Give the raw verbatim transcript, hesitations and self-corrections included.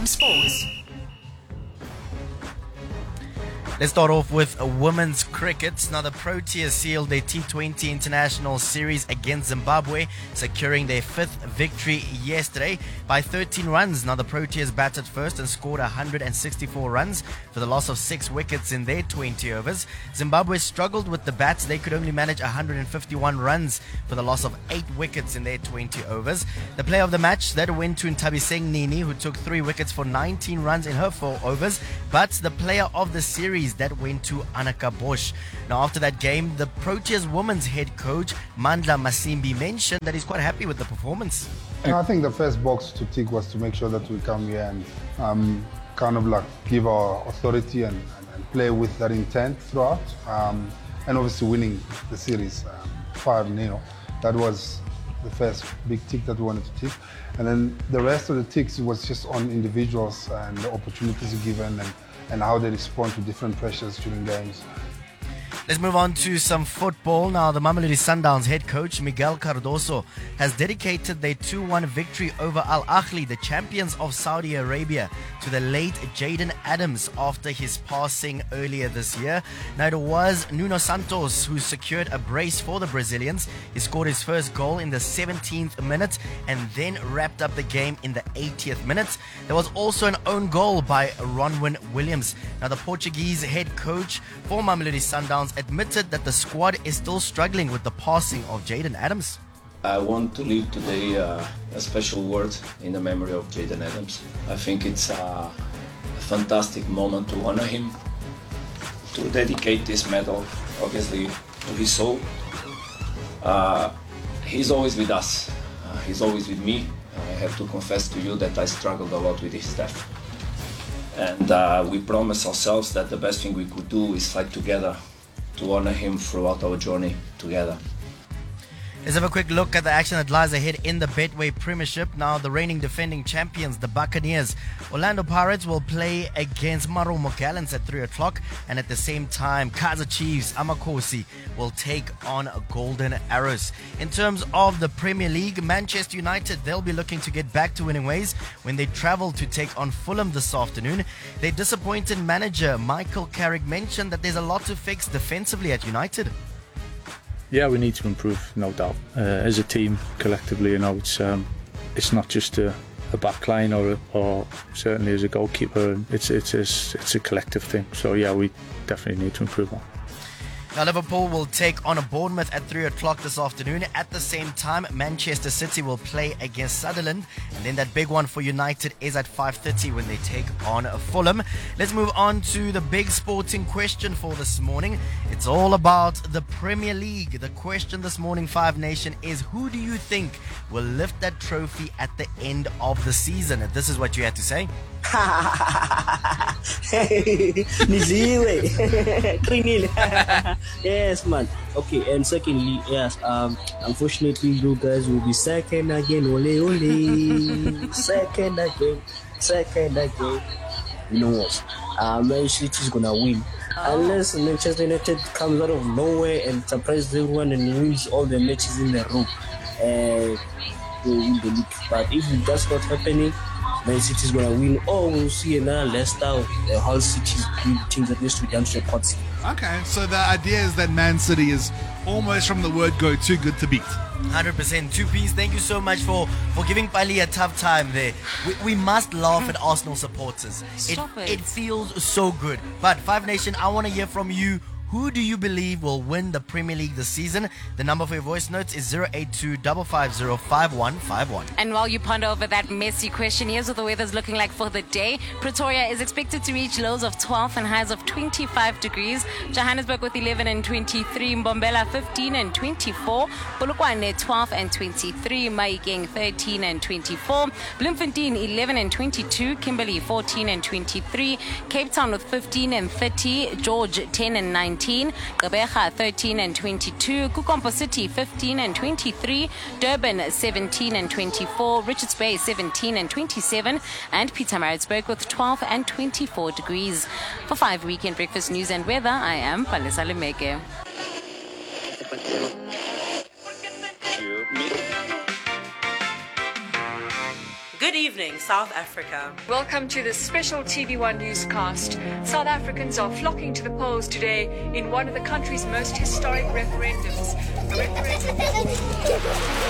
Sports. Let's start off with women's cricket. Now, the Proteas sealed their T twenty International Series against Zimbabwe, securing their fifth victory yesterday by thirteen runs. Now, the Proteas batted first and scored one hundred sixty-four runs for the loss of six wickets in their twenty overs. Zimbabwe struggled with the bats. They could only manage one hundred fifty-one runs for the loss of eight wickets in their twenty overs. The player of the match that went to Ntabiseng Nini, who took three wickets for nineteen runs in her four overs. But the player of the series that went to Annika Bosch. Now, after that game, the Proteas women's head coach Mandla Masimbi mentioned that he's quite happy with the performance. I think the first box to tick was to make sure that we come here and um, kind of like give our authority and, and, and play with that intent throughout, um, and obviously winning the series um, five nil. That was the first big tick that we wanted to tick, and then the rest of the ticks was just on individuals and the opportunities given and and how they respond to different pressures during games. Let's move on to some football. Now, the Mamelodi Sundowns head coach Miguel Cardoso has dedicated their two one victory over Al Ahly, the champions of Saudi Arabia, to the late Jayden Adams after his passing earlier this year. Now, it was Nuno Santos who secured a brace for the Brazilians. He scored his first goal in the seventeenth minute and then wrapped up the game in the eightieth minute. There was also an own goal by Ronwin Williams. Now, the Portuguese head coach for Mamelodi Sundowns admitted that the squad is still struggling with the passing of Jayden Adams. I want to leave today uh, a special word in the memory of Jayden Adams. I think it's uh, a fantastic moment to honor him, to dedicate this medal, obviously, to his soul. Uh, he's always with us. Uh, he's always with me. I have to confess to you that I struggled a lot with his death. And uh, we promised ourselves that the best thing we could do is fight together to honor him throughout our journey together. Let's have a quick look at the action that lies ahead in the Betway Premiership. Now, the reigning defending champions, the Buccaneers, Orlando Pirates, will play against Marumo Gallants at three o'clock. And at the same time, Kaizer Chiefs, Amakosi, will take on Golden Arrows. In terms of the Premier League, Manchester United, they'll be looking to get back to winning ways when they travel to take on Fulham this afternoon. Their disappointed manager, Michael Carrick, mentioned that there's a lot to fix defensively at United. Yeah, we need to improve, no doubt. Uh, as a team, collectively, you know, it's um, it's not just a, a back line or a, or certainly as a goalkeeper. It's it's it's it's a collective thing. So yeah, we definitely need to improve that. Now, Liverpool will take on a Bournemouth at three o'clock this afternoon. At the same time, Manchester City will play against Sunderland. And then that big one for United is at five thirty when they take on Fulham. Let's move on to the big sporting question for this morning. It's all about the Premier League. The question this morning, Five Nation, is who do you think will lift that trophy at the end of the season? And this is what you had to say. Yes, man. Okay, and secondly, yes, um, unfortunately, you guys will be second again. Ole, ole. Second again. Second again. You know what? Uh, Man City is gonna win. Oh. Unless Manchester United comes out of nowhere and surprises everyone and wins all the matches in a row. Uh, they win the league. But if that's not happening, Man City is gonna win. Oh, we'll see another Leicester, the whole City's teams that needs to be done to the Okay, so the idea is that Man City is almost from the word go too good to beat. one hundred percent. Two P's, thank you so much for, for giving Pali a tough time there. We, we must laugh at Arsenal supporters. Stop it, it. it feels so good. But Five Nation, I want to hear from you. Who do you believe will win the Premier League this season? The number for your voice notes is zero eight two five five zero five one five one. And while you ponder over that messy question, here's what the weather's looking like for the day. Pretoria is expected to reach lows of twelve and highs of twenty-five degrees. Johannesburg with eleven and twenty-three. Mbombela fifteen and twenty-four. Polokwane twelve and twenty-three. Mahikeng thirteen and twenty-four. Bloemfontein eleven and twenty-two. Kimberley fourteen and twenty-three. Cape Town with fifteen and thirty. George ten and nineteen. Gqeberha thirteen and twenty-two. Kukompo City fifteen and twenty-three. Durban seventeen and twenty-four. Richards Bay seventeen and twenty-seven. And Pietermaritzburg with twelve and twenty-four degrees. For five Weekend Breakfast News and Weather, I am Palesa Lemeke. Good evening. evening, South Africa. Welcome to the special T V one newscast. South Africans are flocking to the polls today in one of the country's most historic referendums. A referendum